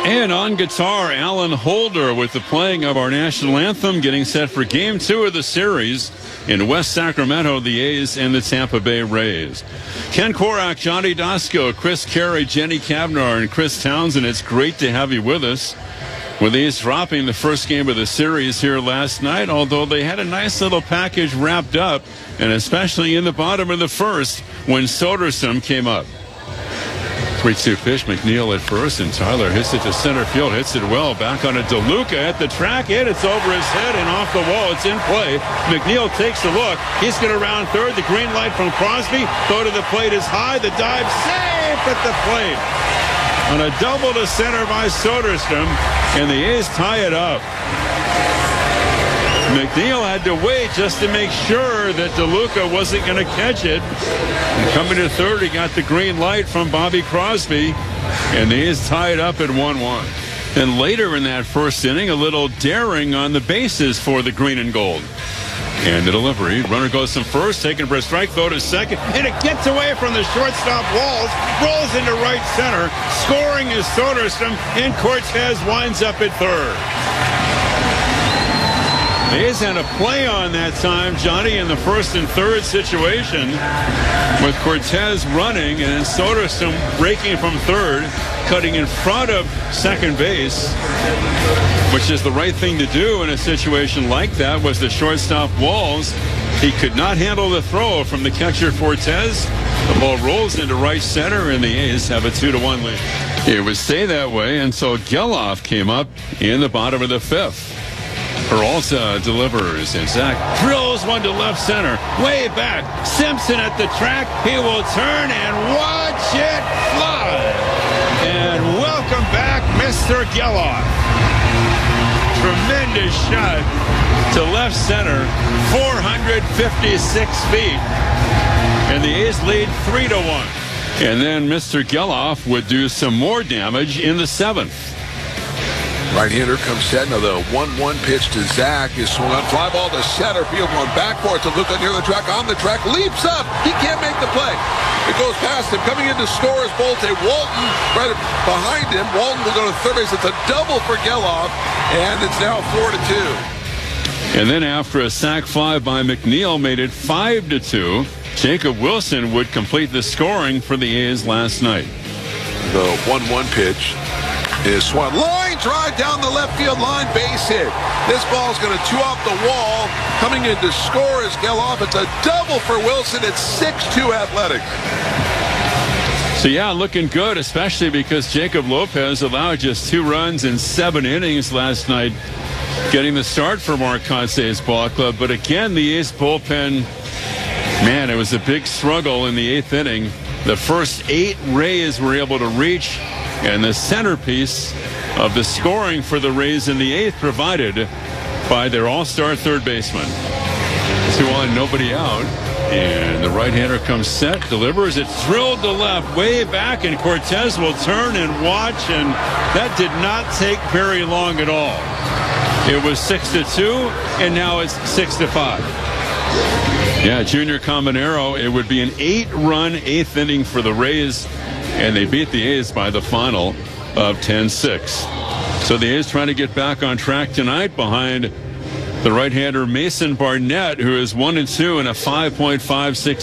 And on guitar, Alan Holder with the playing of our national anthem, getting set for Game 2 of the series in West Sacramento, the A's and the Tampa Bay Rays. Ken Korak, Johnny Dosko, Chris Carey, Jenny Kavnar, and Chris Townsend, it's great to have you with us. With the A's dropping the first game of the series here last night, although they had a nice little package wrapped up, and especially in the bottom of the first when Soderstrom came up. 3-2 pitch, McNeil at first, and Tyler hits it to center field, hits it well, back on a DeLuca at the track, and it's over his head and off the wall. It's in play. McNeil takes a look. He's going to round third. The green light from Crosby. Throw to the plate is high. The dive safe at the plate. On a double to center by Soderstrom, and the A's tie it up. McNeil had to wait just to make sure that DeLuca wasn't going to catch it. And coming to third, he got the green light from Bobby Crosby, and the A's tie it up at 1-1. Then later in that first inning, a little daring on the bases for the green and gold. And the delivery, runner goes from first, taken for a strike, throw to second, and it gets away from the shortstop Walls, rolls into right center. Scoring is Soderstrom, and Cortez winds up at third. The A's had a play on that time, Johnny, in the first and third situation with Cortez running and Soderstrom breaking from third, cutting in front of second base, which is the right thing to do in a situation like that. Was the shortstop Walls. He could not handle the throw from the catcher Cortez. The ball rolls into right center, and the A's have a 2-1 lead. It would stay that way until Geloff came up in the bottom of the fifth. Peralta delivers, and Zach drills one to left center. Way back. Simpson at the track. He will turn and watch it fly. And welcome back, Mr. Geloff. Tremendous shot to left center. 456 feet. And the A's lead 3-1. And then Mr. Geloff would do some more damage in the seventh. Right-hander comes set. Now the 1-1 pitch to Zach is swung on. Fly ball to center field. Going back for it to look near the track. On the track. Leaps up. He can't make the play. It goes past him. Coming in to score is Bolte. Walton right behind him. Walton will go to third base. It's a double for Geloff. And it's now 4-2. And then after a sac fly by McNeil made it 5-2, Jacob Wilson would complete the scoring for the A's last night. The 1-1 pitch is swung. Line drive down the left field line, base hit. This ball is going to chew off the wall. Coming in to score is Geloff. It's a double for Wilson. It's 6-2 Athletics. So yeah, looking good, especially because Jacob Lopez allowed just 2 runs in 7 innings last night, getting the start for Mark Kotsay's ball club. But again, the A's bullpen, man, it was a big struggle in the 8th inning. The first 8 Rays were able to reach, and the centerpiece of the scoring for the Rays in the 8th provided by their all-star third baseman. 2 on, nobody out. And the right-hander comes set, delivers. It's drilled to left, way back, and Cortez will turn and watch, and that did not take very long at all. It was 6-2, and now it's 6-5. Yeah, Junior Caminero, it would be an 8-run 8th inning for the Rays, and they beat the A's by the final of 10-6. So the A's trying to get back on track tonight behind the right-hander Mason Barnett, who is 1-2 in a 5.56